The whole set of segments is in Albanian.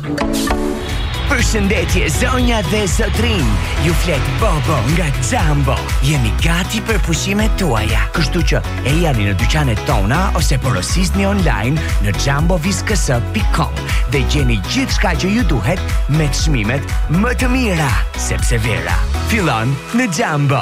Përshëndetje zonja dhe zotrin. Ju flet Bobo nga Jumbo. Jemi gati për pushimet tuaja. Kështu që e jani në dyqanet tona ose porosisni online në jumbovisks.com dhe gjeni gjithçka që ju duhet me çmimet më të mira, sepse vera fillon në Jumbo.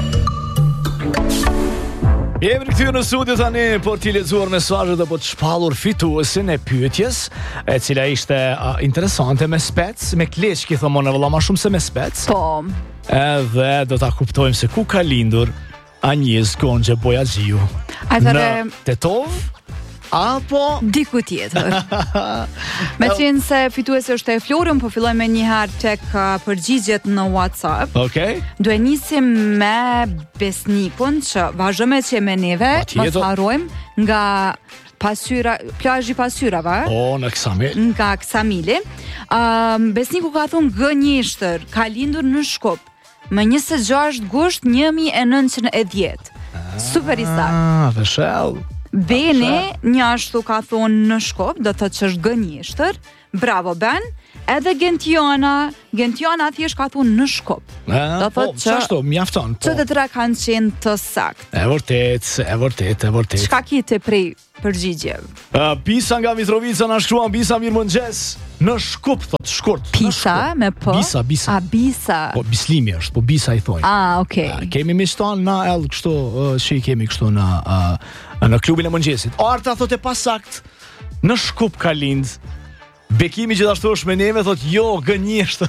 Jemi këtu në studio tani për t'i lexuar mesazhet dhe për të shpallur fituesin e pyetjes, e cila ishte interesante me spec, me kleçki thomon valla më shumë se me spec. Po. Edhe do ta kuptojmë se ku ka lindur Agnes Gonxhe Bojaxhiu. Atëre Në Tetov apo diku tjetër. Me qenë se fituesi është e Florën, po fillojmë me një herë tek përgjigjet në WhatsApp. Okej. Duhet nisim me Besnikun që vazhdojmë që me neve, mos harrojmë nga plazhi Pasyrave. Në Ksamil. Nga Ksamili. Besniku ka thonë gënjeshtër, ka lindur në Shkup, më 26 gusht 1910. Super i saktë. Veshell. Beni një ashtu ka thonë në Shkup, do të thotë që është gënjeshtër. Bravo Ben. Edhe Gentiana thjesht ka thonë në Shkup. Do thotë që ashtu mjafton. Që të tre kanë qenë të saktë. E vërtet. Çka kite prej përgjigjeve? Bisa nga Mitrovica na shkruan, Bisa mirëmëngjes. Në Shkup thot, shkurt. Pisa me p. Bisa. A Bisa. Po Bislimi është, po Bisa i thojnë. Okay. Kemi miqton na ell kështu, që i kemi kështu në klubin e mëngjesit. Arta thot e pasakt. Në Shkup ka lind. Bekimi gjithashtu është me neve, thot jo, gënjeshtër.